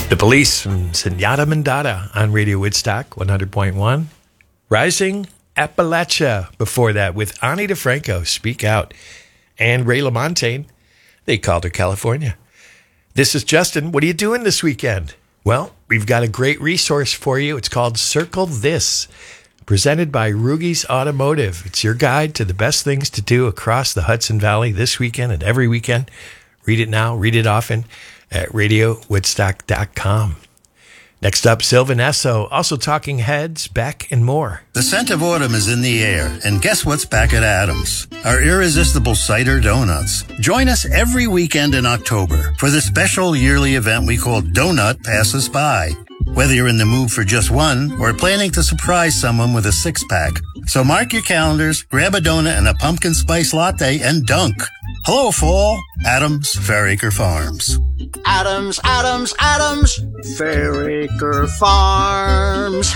The Police from Senyata Mandata on Radio Woodstock 100.1. Rising Appalachia before that with Ani DeFranco, Speak Out. And Ray LaMontagne, They Called Her California. This is Justin. What are you doing this weekend? Well, we've got a great resource for you. It's called Circle This, presented by Rugies Automotive. It's your guide to the best things to do across the Hudson Valley this weekend and every weekend. Read it now, read it often at radiowoodstock.com. Next up, Sylvan Esso, also Talking Heads, Beck, and more. The scent of autumn is in the air, and guess what's back at Adams? Our irresistible cider donuts. Join us every weekend in October for the special yearly event we call Donut Passes By. Whether you're in the mood for just one or planning to surprise someone with a six-pack. So mark your calendars, grab a donut and a pumpkin spice latte, and dunk. Hello, fall. Adams Fairacre Farms. Adams, Adams, Adams, Fairacre Farms.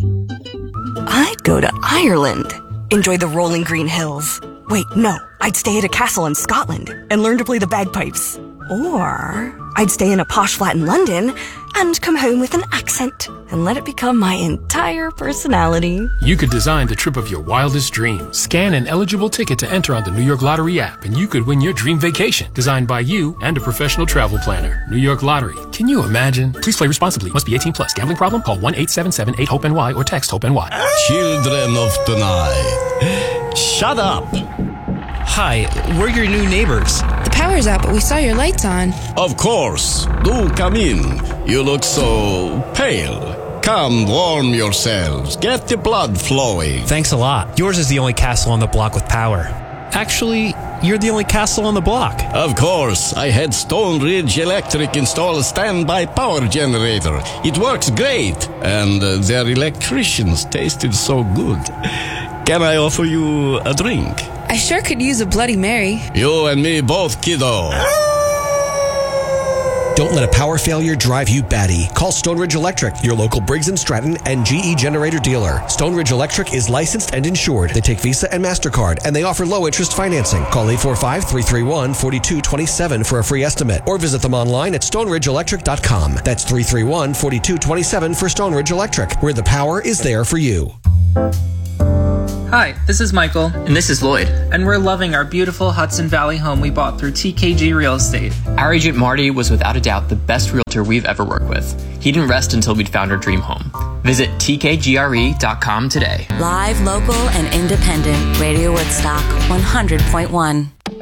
I'd go to Ireland. Enjoy the rolling green hills. Wait, no. I'd stay at a castle in Scotland and learn to play the bagpipes. Or I'd stay in a posh flat in London and come home with an accent and let it become my entire personality. You could design the trip of your wildest dreams. Scan an eligible ticket to enter on the New York Lottery app, and you could win your dream vacation, designed by you and a professional travel planner. New York Lottery. Can you imagine? Please play responsibly. Must be 18 plus. Gambling problem? Call 1-877-8-HOPE-NY or text HOPE-NY. Children of the night. Shut up. Hi, we're your new neighbors. The power's out, but we saw your lights on. Of course. Do come in. You look so pale. Come, warm yourselves. Get the blood flowing. Thanks a lot. Yours is the only castle on the block with power. Actually, you're the only castle on the block. Of course. I had Stone Ridge Electric install a standby power generator. It works great. And their electricians tasted so good. Can I offer you a drink? I sure could use a Bloody Mary. You and me both, kiddo. Don't let a power failure drive you batty. Call Stone Ridge Electric, your local Briggs & Stratton and GE generator dealer. Stone Ridge Electric is licensed and insured. They take Visa and MasterCard, and they offer low-interest financing. Call 845-331-4227 for a free estimate, or visit them online at stoneridgeelectric.com. That's 331-4227 for Stone Ridge Electric, where the power is there for you. Hi, this is Michael. And this is Lloyd. And we're loving our beautiful Hudson Valley home we bought through TKG Real Estate. Our agent Marty was without a doubt the best realtor we've ever worked with. He didn't rest until we'd found our dream home. Visit tkgre.com today. Live, local, and independent. Radio Woodstock 100.1.